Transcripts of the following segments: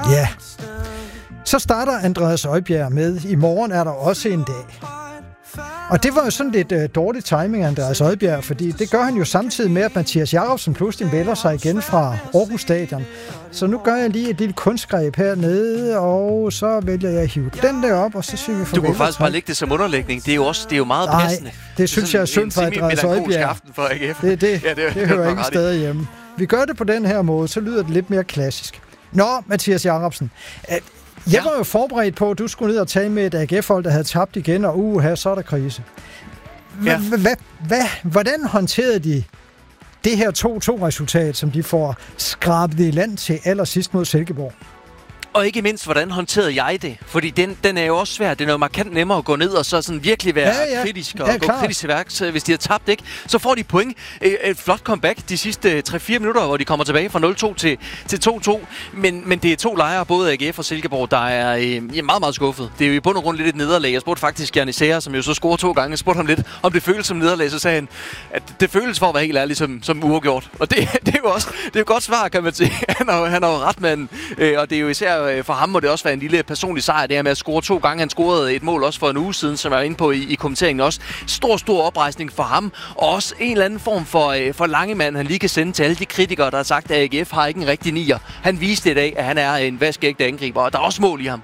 Ja, så starter Andreas Oddbjerg med, i morgen er der også en dag. Og det var jo sådan lidt dårlig timing af Andreas Oddbjerg, fordi det gør han jo samtidig med, at Mathias Jacobsen pludselig melder sig igen fra Aarhus Stadion. Så nu gør jeg lige et lille kunstgreb hernede, og så vælger jeg at hive den der op, og så siger vi farvel. Du kunne faktisk bare lægge det som underlægning. Det er jo meget passende. Det synes jeg er synd for Andreas Oddbjerg. For AGF. Det hører ikke stadig hjemme. Vi gør det på den her måde, så lyder det lidt mere klassisk. Nå, Mathias Jacobsen. Jeg var jo forberedt på, at du skulle ned og tale med et AGF-hold, der havde tabt igen, og så er der krise. Hvordan håndterede de det her 2-2-resultat, som de får skrabet i land til allersidst mod Silkeborg? Og ikke mindst, hvordan håndterede jeg det? Fordi den er jo også svær. Det er jo markant nemmere at gå ned og så sådan virkelig være kritisk og gå kritisk til værks. Hvis de har tabt, ikke? Så får de point. Et flot comeback de sidste 3-4 minutter, hvor de kommer tilbage fra 0-2 til 2-2. Men det er to lejre, både AGF og Silkeborg, der er meget, meget skuffet. Det er jo i bund og grund lidt et nederlag. Jeg spurgte faktisk Janni Seher, som jo så scorede 2 gange. Jeg spurgte ham lidt, om det føles som nederlag. Så sagde han, at det føles for at være helt ærlig som uafgjort. Og det er jo også et godt svar, kan man sige. Han har jo ret, mand. Og det er jo især for ham må det også være en lille personlig sejr, det her med at score 2 gange. Han scorede et mål også for en uge siden, som jeg var inde på i kommenteringen også. Stor oprejsning for ham, og også en eller anden form for Langemand, han lige kan sende til alle de kritikere, der har sagt, at AGF har ikke en rigtig nier. Han viste i dag, at han er en vaskeægte angriber, og der er også mål i ham.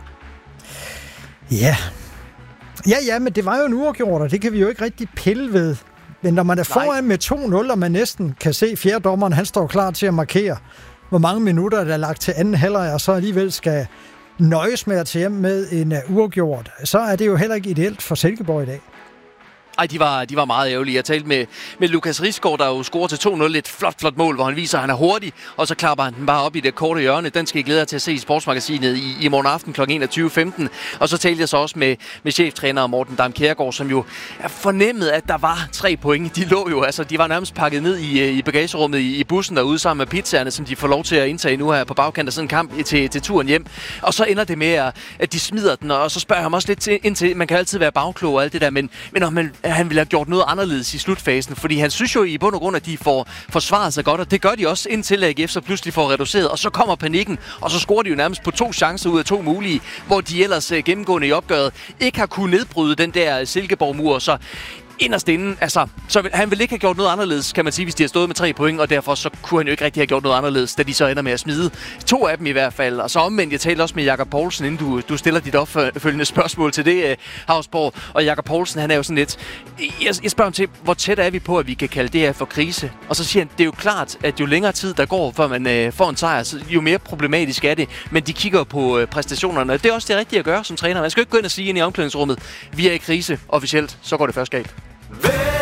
Ja, men det var jo en uafgjort, og det kan vi jo ikke rigtig pille ved. Men når man er foran med 2-0, og man næsten kan se fjerdommeren, han står klar til at markere, hvor mange minutter der er lagt til anden halvleg, og så alligevel skal nøjes med at tage hjem med en uafgjort, så er det jo heller ikke ideelt for Silkeborg i dag. Ej, de var meget ærgerlige. Jeg talte med Lukas Risgaard, der jo scorer til 2-0. Et flot mål, hvor han viser, at han er hurtig, og så klapper han den bare op i det korte hjørne. Den skal I glæde jer til at se i Sportsmagasinet i morgen aften kl. 21.15. Og så talte jeg så også med cheftræner Morten Dam Kjærgaard, som jo fornemmede, at der var 3 point. De lå jo, altså de var nærmest pakket ned i bagagerummet i bussen derude sammen med pizzaerne, som de får lov til at indtage nu her på bagkant af sådan en kamp til turen hjem. Og så ender det med, at de smider den, og så spørger jeg ham også lidt ind til, man kan altid være bagklog og alt det der, men når han ville have gjort noget anderledes i slutfasen, fordi han synes jo i bund og grund, at de får forsvaret sig godt, og det gør de også, indtil AGF så pludselig får reduceret, og så kommer panikken, og så scorer de jo nærmest på 2 chancer ud af 2 mulige, hvor de ellers gennemgående i opgøret ikke har kunnet nedbryde den der Silkeborg-mur, så inderst inden, altså, så han ville ikke have gjort noget anderledes, kan man sige, hvis de har stået med 3 point, og derfor så kunne han jo ikke rigtig have gjort noget anderledes, da de så ender med at smide 2 af dem i hvert fald. Og så omvendt, jeg talte også med Jakob Poulsen, inden du stiller dit opfølgende spørgsmål til det, Hausborg. Og Jakob Poulsen, han er jo sådan lidt, jeg spørger ham til, hvor tæt er vi på, at vi kan kalde det her for krise? Og så siger han, det er jo klart, at jo længere tid der går, før man får en sejr, så jo mere problematisk er det. Men de kigger på præstationerne, og det er også det rigtige at gøre som træner. Man skal jo ikke gå ind og sige ind i omklædningsrummet, vi er i krise officielt, så går det først galt.